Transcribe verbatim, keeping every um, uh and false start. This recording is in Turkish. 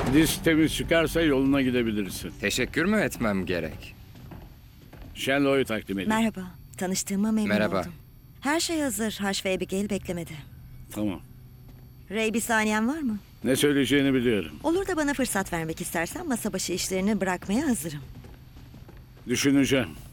Disk temiz çıkarsa yoluna gidebilirsin. Teşekkür mü etmem gerek? Shenlo'yu takdim edin. Merhaba. Tanıştığıma memnun Merhaba. oldum. Her şey hazır. Haş ve Abigail beklemedi. Tamam. Ray, bir saniyen var mı? Ne söyleyeceğini biliyorum. Olur da bana fırsat vermek istersen masa başı işlerini bırakmaya hazırım. Düşüneceğim.